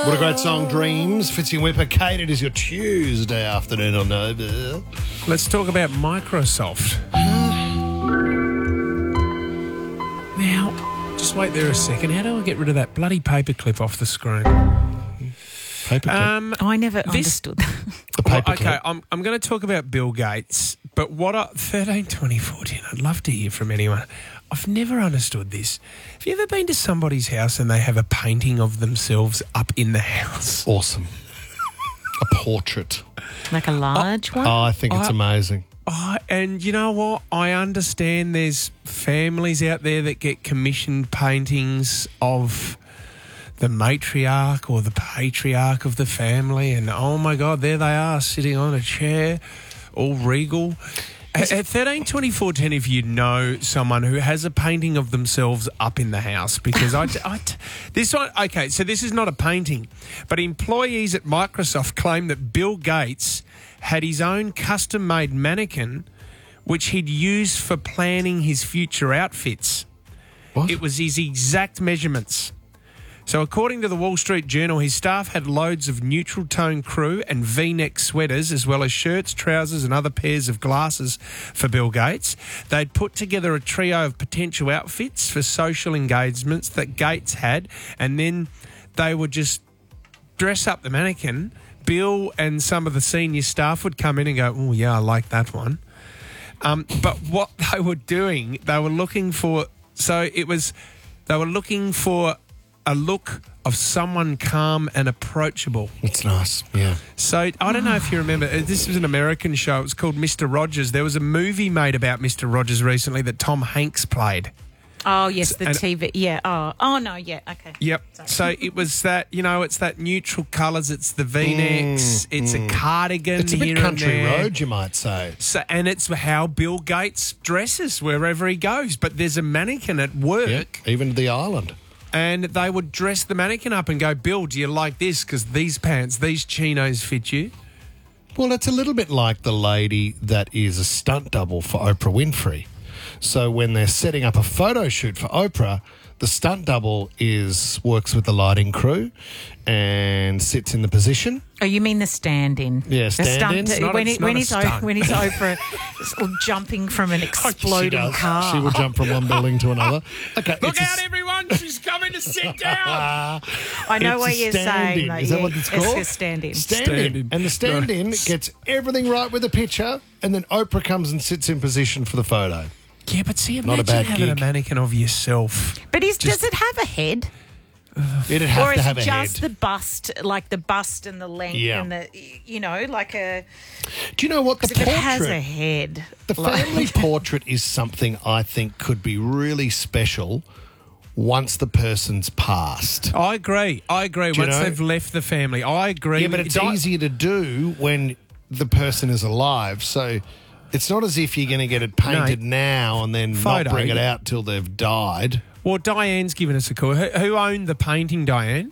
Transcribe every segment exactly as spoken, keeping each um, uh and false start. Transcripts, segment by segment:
What a great song, Dreams. Fitzy and Whipper. Kate, it is your Tuesday afternoon on Nova. Let's talk about Microsoft. Now, just wait there a second. How do I get rid of that bloody paperclip off the screen? Paperclip. Um, Oh, I never This- understood that. the well, paperclip. okay, I'm, I'm going to talk about Bill Gates, but what I, thirteen, twenty, fourteen, I'd love to hear from anyone. I've never understood this. Have you ever been to somebody's house and they have a painting of themselves up in the house? Awesome. A portrait. Like a large one? Oh, I think it's I- amazing. Oh, and you know what? I understand there's families out there that get commissioned paintings of the matriarch or the patriarch of the family, and oh my God, there they are sitting on a chair, all regal. At at thirteen, twenty-four, ten, if you know someone who has a painting of themselves up in the house, because I, I, this one, okay, so this is not a painting, but employees at Microsoft claim that Bill Gates had his own custom-made mannequin, which he'd used for planning his future outfits. What? It was his exact measurements. So according to the Wall Street Journal, his staff had loads of neutral tone crew and V-neck sweaters, as well as shirts, trousers and other pairs of glasses for Bill Gates. They'd put together a trio of potential outfits for social engagements that Gates had, and then they would just dress up the mannequin. Bill and some of the senior staff would come in and go, oh, yeah, I like that one. Um, but what they were doing, they were looking for, so it was, they were looking for a look of someone calm and approachable. It's nice, yeah. So I don't know if you remember, uh, this was an American show. It was called Mister Rogers. There was a movie made about Mister Rogers recently that Tom Hanks played. Oh, yes, the and- T V. Yeah. Oh, oh no, yeah, okay. Yep. So it was that, you know, it's that neutral colours. It's the V-necks. it's a cardigan It's a here bit country and there. road, you might say. So, and it's how Bill Gates dresses wherever he goes. But there's a mannequin at work. Yeah, even the island. And they would dress the mannequin up and go, Bill, do you like this? Because these pants, these chinos fit you. Well, it's a little bit like the lady that is a stunt double for Oprah Winfrey. So when they're setting up a photo shoot for Oprah, the stunt double is works with the lighting crew and sits in the position. Oh, you mean the stand-in? Yeah, The stand-in. stunt- It's not a- when, it's he, not when a he's o- stunt. when he's Oprah jumping from an She exploding does. car. She will jump from one building to another. Okay, Look it's a out, everyone. She's coming to sit down. I know It's what a you're stand-in. saying. though, Is that yeah. what it's called? It's a stand-in. Stand-in. Stand-in. And the stand-in Right. gets everything right with the picture, and then Oprah comes and sits in position for the photo. Yeah, but see, Not a imagine bad having gig. a mannequin of yourself. But is, Just- does it have a head? It'd have Or to is have it a just head. the bust, like the bust and the length Yeah. and the, you know, like a... Do you know what the If it portrait? has a head. The like- family portrait is something I think could be really special once the person's passed. I agree. I agree. Do you Once know? they've left the family, I agree. Yeah, but it's Di- easier to do when the person is alive. So it's not as if you're going to get it painted No. now and then Photo. not bring it out till they've died. Well, Diane's given us a call. Who, who owned the painting, Diane?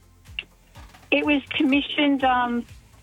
It was commissioned um,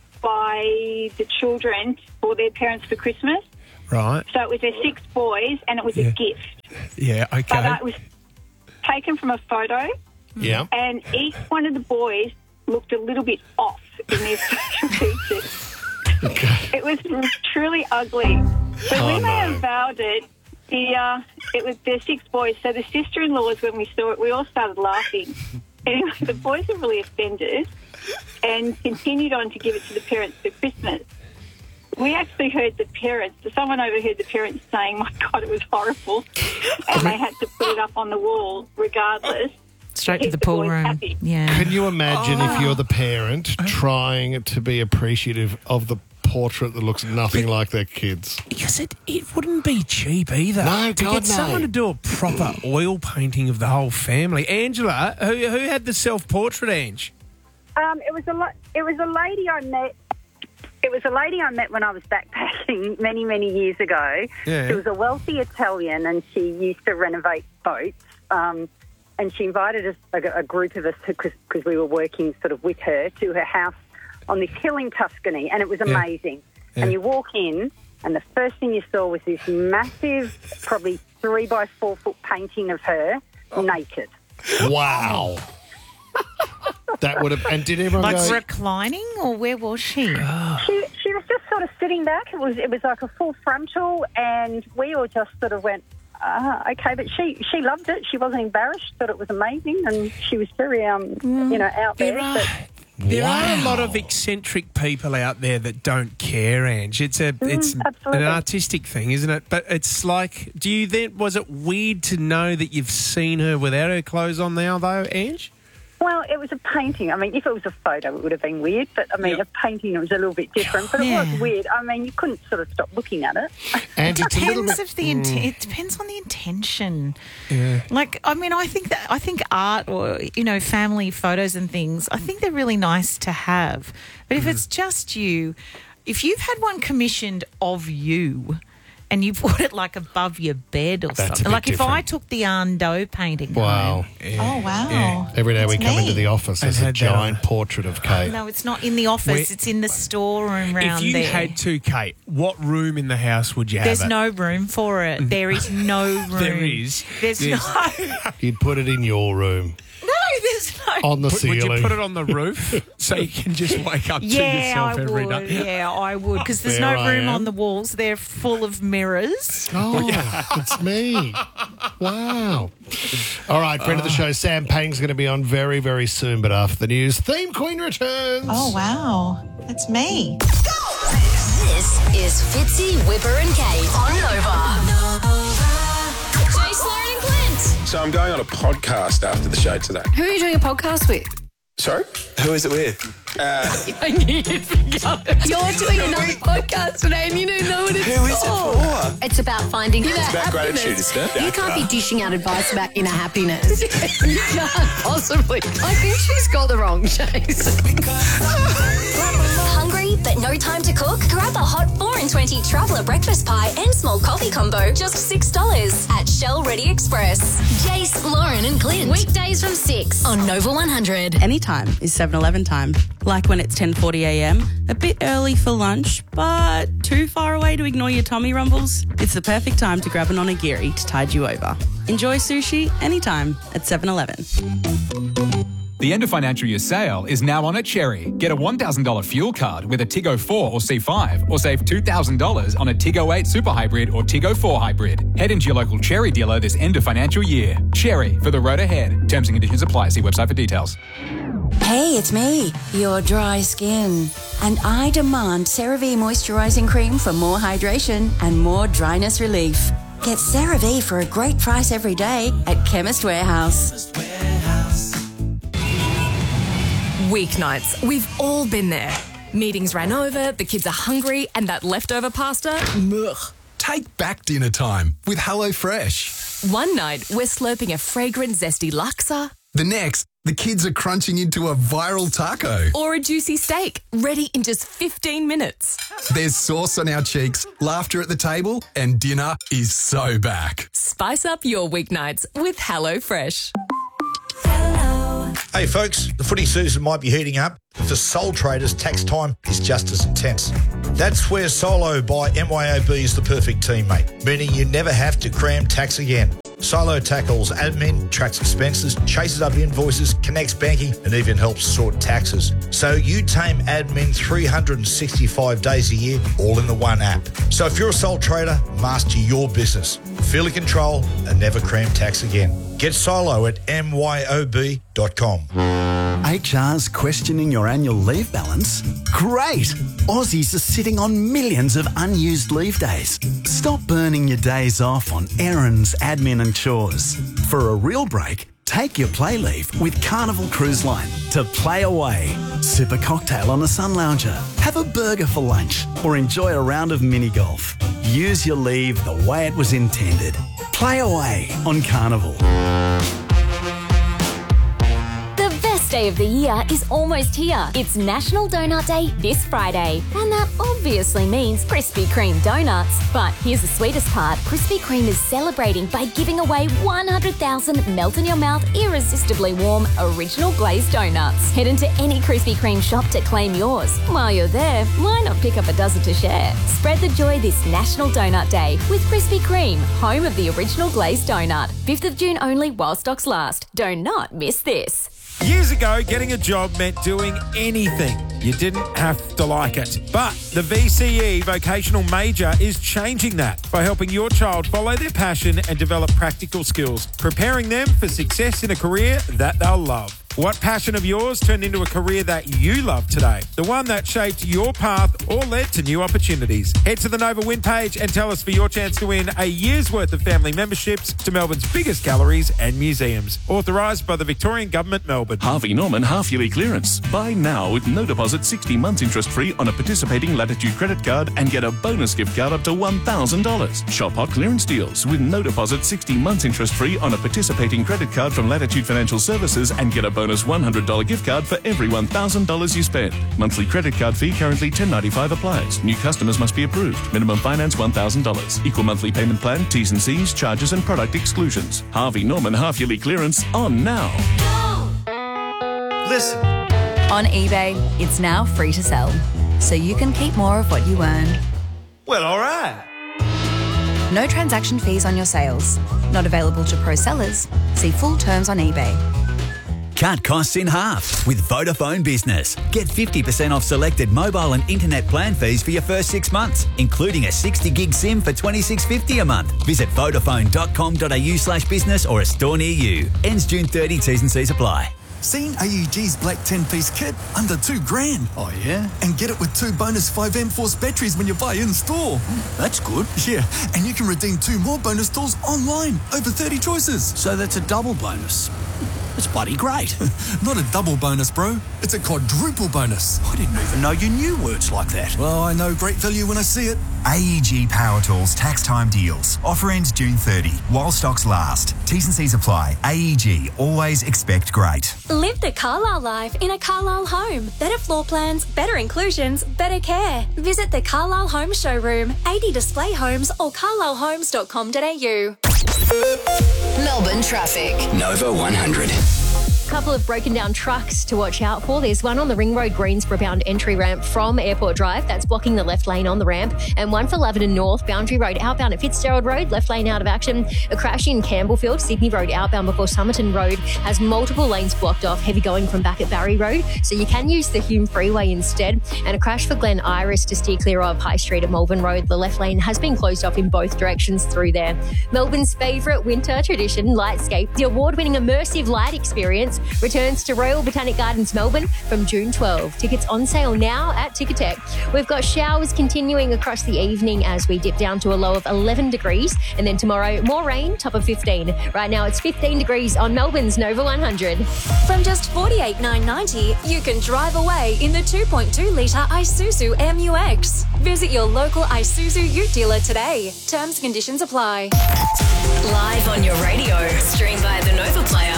by the children for their parents for Christmas. Right. So it was their six boys, and it was Yeah. a gift. Yeah, okay. But uh, it was taken from a photo, Yeah. and each one of the boys looked a little bit off in their facial features. It was truly ugly. But Oh, when they no. unveiled it, the, uh, it was their six boys. So the sister-in-laws, when we saw it, we all started laughing. Anyway, the boys were really offended and continued on to give it to the parents for Christmas. We actually heard the parents, someone overheard the parents saying, my God, it was horrible. And they had to put it up on the wall regardless. Straight to keep the the pool boys room. happy. Yeah. Can you imagine Oh. if you're the parent trying to be appreciative of the portrait that looks nothing like their kids? Because it, it wouldn't be cheap either. No, to God, get someone no. to do a proper oil painting of the whole family. Angela, who who had the self-portrait, Ange? Um, it was a lo- it was a lady I met. It was a lady I met when I was backpacking many many years ago. Yeah. She was a wealthy Italian, and she used to renovate boats. Um, and she invited us, a, a group of us, because we were working sort of with her, to her house on this hill in Tuscany, and it was Yeah. amazing. Yeah. And you walk in, and the first thing you saw was this massive, probably three by four foot painting of her naked. Wow. That would have. And did everyone Like go? reclining, or where was she? She, she was just sort of sitting back. It was it was like a full frontal, and we all just sort of went, ah, okay. But she, she loved it. She wasn't embarrassed. Thought it was amazing, and she was very um you know out there. There are, but there are a lot Wow. of eccentric people out there that don't care, Ange. It's a it's an absolutely. artistic thing, isn't it? But it's like, do you then? Was it weird to know that you've seen her without her clothes on now, though, Ange? Well, it was a painting. I mean, if it was a photo, it would have been weird. But, I mean, Yep. a painting, it was a little bit different. But it Yeah. was weird. I mean, you couldn't sort of stop looking at it. And it's a little Depends bit. if the int- it depends on the intention. Yeah. Like, I mean, I think that I think art or you know family photos and things. I think they're really nice to have. But if it's just you, if you've had one commissioned of you, and you put it like above your bed or That's a something. bit Like if I different. took the Arnaud painting. Wow. Oh wow. Every day we It's come me. into the office, I've there's a had that on. giant portrait of Kate. No, it's not in the office. Where- It's in the storeroom round If you there. had to, Kate, what room in the house would you have? There's it? no room for it. There is no room. There is. There's, There's- no. You'd put it in your room No, there's no. on the Put- ceiling. would you put it on the roof so you can just wake up to Yeah, yourself I every would. day? Yeah, I would. Because there's There no I room am. on the walls. They're full of mirrors. Oh, it's me. Wow. All right, friend of the show, Sam Pang's going to be on very, very soon, but after the news, Theme Queen returns. Oh, wow. That's me. This is Fitzy, Whipper and Kate on Nova. Jace, Lauren and Clint. So I'm going on a podcast after the show today. Who are you doing a podcast with? Sorry? Who is it with? I knew you'd forgot. You're doing another podcast today and you don't know what it's Who is it for? It's about finding inner It's about happiness. gratitude, isn't it? You can't be dishing out advice about inner happiness. You can't possibly. I think she's got the wrong chase. Hungry but no time to cook? Grab a hot four and twenty traveller breakfast pie and small coffee combo, just six dollars at Shell Ready Express. Jace, Lauren and Clint. Weekdays from six on Nova one hundred. Anytime is seven eleven time. Like when it's ten forty a m, a bit early for lunch, but too far away to ignore your tummy rumbles? It's the perfect time to grab an onigiri to tide you over. Enjoy sushi anytime at seven eleven. The end of financial year sale is now on at Cherry. Get a one thousand dollars fuel card with a Tiggo four or C five, or save two thousand dollars on a Tiggo eight Super Hybrid or Tiggo four Hybrid. Head into your local Cherry dealer this end of financial year. Cherry, for the road ahead. Terms and conditions apply. See website for details. Hey, it's me, your dry skin. And I demand CeraVe Moisturising Cream for more hydration and more dryness relief. Get CeraVe for a great price every day at Chemist Warehouse. Weeknights. We've all been there. Meetings ran over, the kids are hungry, and that leftover pasta, ugh. Take back dinner time with HelloFresh. One night, we're slurping a fragrant, zesty laksa. The next, the kids are crunching into a viral taco. Or a juicy steak, ready in just fifteen minutes. There's sauce on our cheeks, laughter at the table, and dinner is so back. Spice up your weeknights with HelloFresh. Hey folks, the footy season might be heating up, but for sole traders, tax time is just as intense. That's where Solo by M Y O B is the perfect teammate, meaning you never have to cram tax again. Solo tackles admin, tracks expenses, chases up invoices, connects banking, and even helps sort taxes. So you tame admin three hundred sixty-five days a year, all in the one app. So if you're a sole trader, master your business. Feel in control and never cram tax again. Get Solo at M Y O B dot com. H R's questioning your annual leave balance? Great! Aussies are sitting on millions of unused leave days. Stop burning your days off on errands, admin and chores. For a real break, take your play leave with Carnival Cruise Line to play away. Sip a cocktail on a sun lounger, have a burger for lunch, or enjoy a round of mini golf. Use your leave the way it was intended. Play away on Carnival. The best day of the year is almost here. It's National Donut Day this Friday. And that obviously means Krispy Kreme donuts. But here's the sweetest part. Krispy Kreme is celebrating by giving away one hundred thousand melt-in-your-mouth, irresistibly warm, original glazed donuts. Head into any Krispy Kreme shop to claim yours. While you're there, why not pick up a dozen to share? Spread the joy this National Donut Day with Krispy Kreme, home of the original glazed donut. fifth of June only while stocks last. Do not miss this. Years ago, getting a job meant doing anything. You didn't have to like it. But the V C E Vocational Major is changing that by helping your child follow their passion and develop practical skills, preparing them for success in a career that they'll love. What passion of yours turned into a career that you love today? The one that shaped your path or led to new opportunities. Head to the Nova Win page and tell us for your chance to win a year's worth of family memberships to Melbourne's biggest galleries and museums. Authorised by the Victorian Government, Melbourne. Harvey Norman half-yearly clearance. Buy now with no deposit, sixty months interest-free on a participating Latitude credit card and get a bonus gift card up to one thousand dollars. Shop hot clearance deals with no deposit, sixty months interest-free on a participating credit card from Latitude Financial Services and get a bonus one hundred dollars gift card for every one thousand dollars you spend. Monthly credit card fee currently ten dollars ninety-five applies. New customers must be approved. Minimum finance one thousand dollars. Equal monthly payment plan, T's and C's, charges and product exclusions. Harvey Norman half-yearly clearance on now. Listen. On eBay, it's now free to sell, so you can keep more of what you earn. Well, all right. No transaction fees on your sales. Not available to pro sellers. See full terms on eBay. Cut costs in half with Vodafone Business. Get fifty percent off selected mobile and internet plan fees for your first six months, including a sixty gig SIM for twenty-six fifty a month. Visit vodafone dot com dot a u slash business or a store near you. Ends June thirtieth, T's and C's apply. Seen A E G's black ten-piece kit? Under two grand. Oh, yeah? And get it with two bonus five amp force batteries when you buy in-store. That's good. Yeah, and you can redeem two more bonus tools online. Over thirty choices. So that's a double bonus. That's bloody great. Not a double bonus, bro. It's a quadruple bonus. I didn't even know you knew words like that. Well, I know great value when I see it. A E G Power Tools tax time deals. Offer ends June thirtieth while stocks last. T's and C's apply. A E G, always expect great. Live the Carlisle life in a Carlisle home. Better floor plans, better inclusions, better care. Visit the Carlisle Home Showroom, eighty display homes or carlisle homes dot com dot a u. Melbourne traffic. Nova one hundred. Couple of broken down trucks to watch out for. There's one on the Ring Road Greensboro bound entry ramp from Airport Drive. That's blocking the left lane on the ramp. And one for Laverton North, Boundary Road outbound at Fitzgerald Road, left lane out of action. A crash in Campbellfield, Sydney Road outbound before Somerton Road has multiple lanes blocked off, heavy going from back at Barry Road. So you can use the Hume Freeway instead. And a crash for Glen Iris to steer clear of High Street at Malvern Road. The left lane has been closed off in both directions through there. Melbourne's favourite winter tradition, Lightscape, the award-winning immersive light experience, returns to Royal Botanic Gardens, Melbourne from June twelfth. Tickets on sale now at Ticketek. We've got showers continuing across the evening as we dip down to a low of eleven degrees. And then tomorrow, more rain, top of fifteen. Right now, it's fifteen degrees on Melbourne's Nova one hundred. From just forty-eight thousand nine hundred ninety, you can drive away in the two point two litre Isuzu M U X. Visit your local Isuzu Ute dealer today. Terms and conditions apply. Live on your radio, stream via the Nova Player,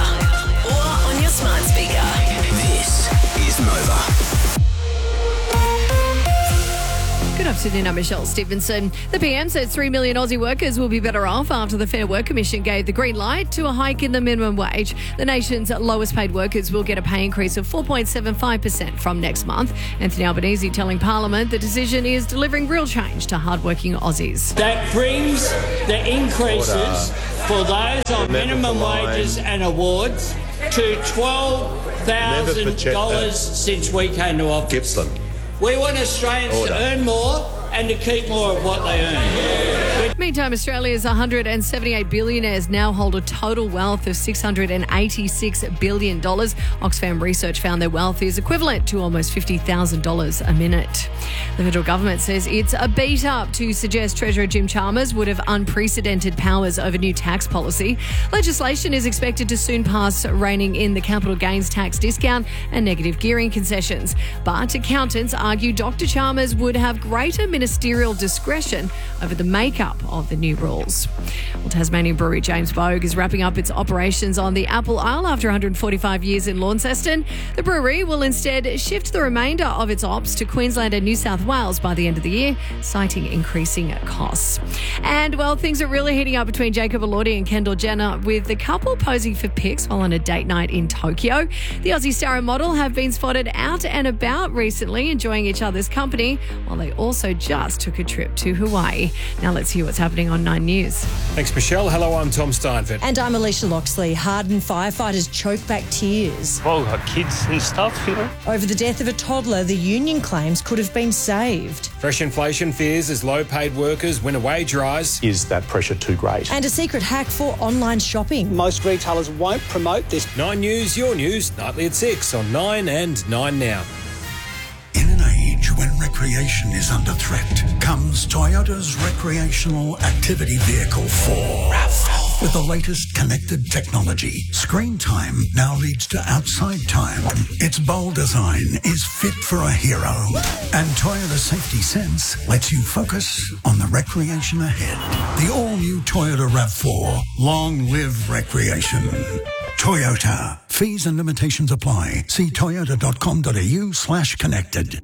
or on your smart speaker. This is Nova. Good afternoon, I'm Michelle Stevenson. The P M says three million Aussie workers will be better off after the Fair Work Commission gave the green light to a hike in the minimum wage. The nation's lowest paid workers will get a pay increase of four point seven five percent from next month. Anthony Albanese telling Parliament the decision is delivering real change to hardworking Aussies. That brings the increases for those on minimum wages and awards to twelve thousand dollars since we came to office. Gippsland. We want Australians Order. to earn more and to keep more of what they earn. Meantime, Australia's one hundred seventy-eight billionaires now hold a total wealth of six hundred eighty-six billion dollars. Oxfam research found their wealth is equivalent to almost fifty thousand dollars a minute. The federal government says it's a beat up to suggest Treasurer Jim Chalmers would have unprecedented powers over new tax policy. Legislation is expected to soon pass reining in the capital gains tax discount and negative gearing concessions. But accountants argue Doctor Chalmers would have greater ministerial discretion over the makeup of the new rules. Well, Tasmanian brewery James Bogue is wrapping up its operations on the Apple Isle after one hundred forty-five years in Launceston. The brewery will instead shift the remainder of its ops to Queensland and New South Wales by the end of the year, citing increasing costs. And, well, things are really heating up between Jacob Elordi and Kendall Jenner, with the couple posing for pics while on a date night in Tokyo. The Aussie star and model have been spotted out and about recently, enjoying each other's company, while they also just took a trip to Hawaii. Now let's hear what's happening on Nine News. Thanks, Michelle. Hello, I'm Tom Steinfeld. And I'm Alicia Loxley. Hardened firefighters choke back tears. Well, we've got kids and stuff, you know. Over the death of a toddler, the union claims could have been saved. Fresh inflation fears as low-paid workers win a wage rise. Is that pressure too great? And a secret hack for online shopping. Most retailers won't promote this. Nine News, your news, nightly at six on Nine and Nine Now. In an age when recreation is under threat, comes Toyota's recreational activity vehicle four. RAV four. With the latest connected technology, screen time now leads to outside time. Its bold design is fit for a hero. And Toyota Safety Sense lets you focus on the recreation ahead. The all-new Toyota RAV four. Long live recreation. Toyota. Fees and limitations apply. See toyota.com.au slash connected.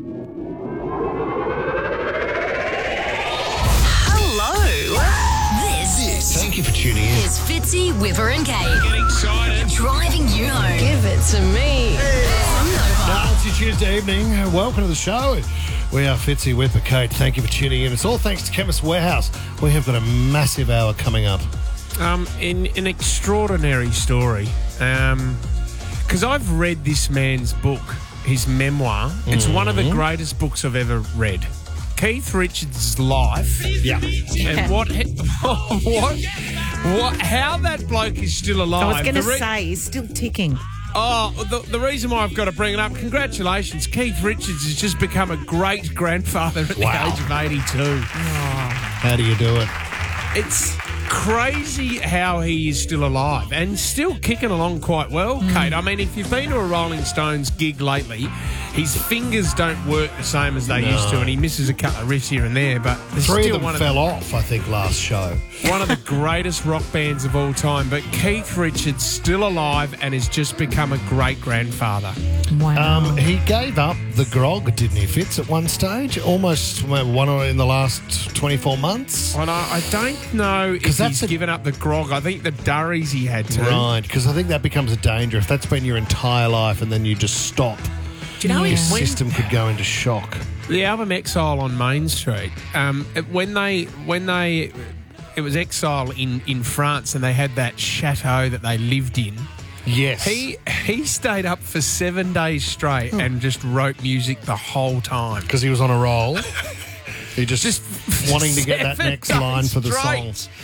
Thank you for tuning in. It's Fitzy, Whipper and Kate. Get excited. Driving you home. Give it to me. From Nova. It's your Tuesday evening. Welcome to the show. We are Fitzy, Whipper, Kate. Thank you for tuning in. It's all thanks to Chemist Warehouse. We have got a massive hour coming up. Um, in an extraordinary story, um, because I've read this man's book, his memoir. It's Mm-hmm. one of the greatest books I've ever read. Keith Richards' life. Yeah. And what, what, what, how that bloke is still alive. I was going to The re- say, he's still ticking. Oh, the, the reason why I've got to bring it up, congratulations, Keith Richards has just become a great grandfather at Wow. the age of eighty-two. How do you do it? It's crazy how he is still alive and still kicking along quite well, Kate. I mean, if you've been to a Rolling Stones gig lately, his fingers don't work the same as they No. used to, and he misses a couple of riffs here and there. But there's Three still of them one fell of off, I think, last show. the, one of the greatest rock bands of all time. But Keith Richards still alive and has just become a great grandfather. Wow. Um, he gave up the grog, didn't he, Fitz, at one stage? Almost well, one in the last twenty-four months. And I, I don't know if that's he's a- given up the grog. I think the durries he had to. Right, because I think that becomes a danger. If that's been your entire life and then you just stop, Do you know your he went- system could go into shock. The album Exile on Main Street, um, it- when they when they it was Exile in, in France and they had that chateau that they lived in. Yes. He he stayed up for seven days straight and just wrote music the whole time. Because he was on a roll. He just, Just wanting to get that seven next line for the days song.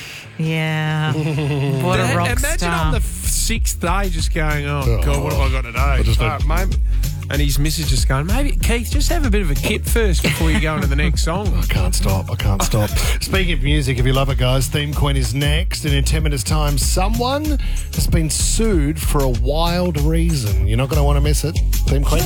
Yeah. What a But rock Imagine star. on the f- sixth day just going, oh, Oh, God, what have I got today? just Fuck, mate. And his missus just going, maybe, Keith, just have a bit of a kip first before you go into the next song. I can't stop. I can't stop. Speaking of music, if you love it, guys, Theme Queen is next. And in ten minutes' time, someone has been sued for a wild reason. You're not going to want to miss it. Theme Queen.